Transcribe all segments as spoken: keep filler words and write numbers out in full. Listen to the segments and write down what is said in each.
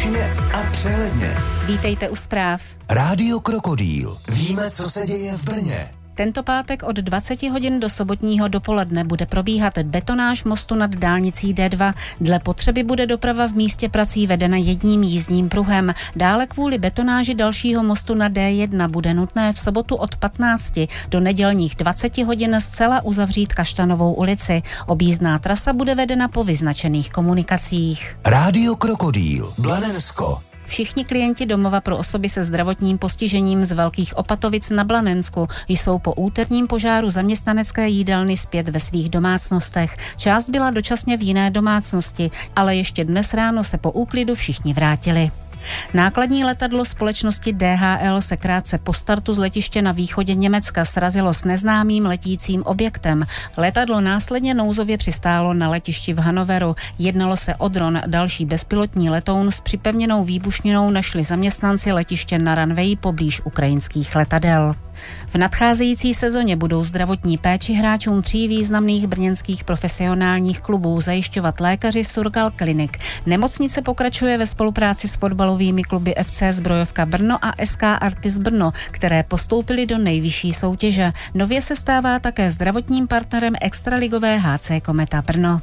stručně a přehledně. Vítejte u zpráv. Rádio Krokodýl. Víme, co se děje v Brně. Tento pátek od dvaceti hodin do sobotního dopoledne bude probíhat betonáž mostu nad dálnicí D dva. Dle potřeby bude doprava v místě prací vedena jedním jízdním pruhem. Dále kvůli betonáži dalšího mostu na D jedna bude nutné v sobotu od patnácti do nedělních dvaceti hodin zcela uzavřít Kaštanovou ulici. Objízdná trasa bude vedena po vyznačených komunikacích. Rádio Krokodýl. Blanensko. Všichni klienti domova pro osoby se zdravotním postižením z Velkých Opatovic na Blanensku jsou po úterním požáru zaměstnanecké jídelny zpět ve svých domácnostech. Část byla dočasně v jiné domácnosti, ale ještě dnes ráno se po úklidu všichni vrátili. Nákladní letadlo společnosti D H L se krátce po startu z letiště na východě Německa srazilo s neznámým letícím objektem. Letadlo následně nouzově přistálo na letišti v Hannoveru. Jednalo se o dron, další bezpilotní letoun s připevněnou výbušninou našli zaměstnanci letiště na runway poblíž ukrajinských letadel. V nadcházející sezóně budou zdravotní péči hráčům tří významných brněnských profesionálních klubů zajišťovat lékaři Surgal Clinic. Nemocnice pokračuje ve spolupráci s fotbalovými kluby F C Zbrojovka Brno a S K Artis Brno, které postoupily do nejvyšší soutěže. Nově se stává také zdravotním partnerem extraligové H C Kometa Brno.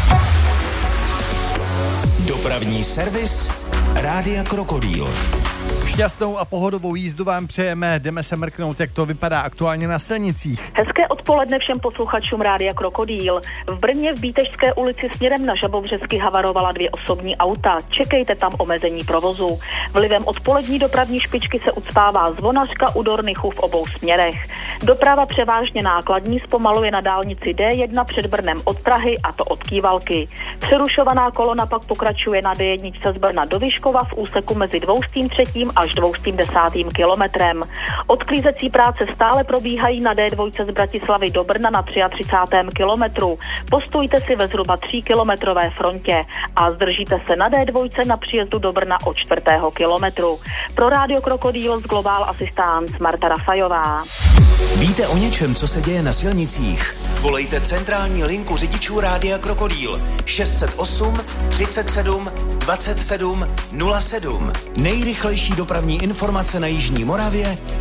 Dopravní servis Rádia Krokodýl. Šťastnou a pohodovou jízdu vám přejeme, jdeme se mrknout, jak to vypadá aktuálně na silnicích. Hezké odpoledne všem posluchačům Rádia Krokodýl. V Brně v Bítežské ulici směrem na Žabovřesky havarovala dvě osobní auta. Čekejte tam omezení provozu. Vlivem odpolední dopravní špičky se ucpává Zvonařka u Dornychu v obou směrech. Doprava převážně nákladní zpomaluje na dálnici D jedna před Brnem od Prahy, a to od Kývalky. Přerušovaná kolona pak pokračuje na D jedna z Brna do Vyškova v úseku mezi dvoustým třetím až dvoustým desátým kilometrem. Odklízecí práce stále probíhají na D dva z Bratislavy do Brna na třiatřicátém kilometru. Postujte si ve zhruba tříkilometrové frontě a zdržíte se na D dva na příjezdu do Brna od čtvrtého kilometru. Pro Rádio Krokodýl z Global Assistance Marta Rafajová. Víte o něčem, co se děje na silnicích? Volejte centrální linku řidičů Rádia Krokodýl šest set osm třicet sedm dvacet sedm nula sedm. Nejrychlejší dopravní informace na jižní Moravě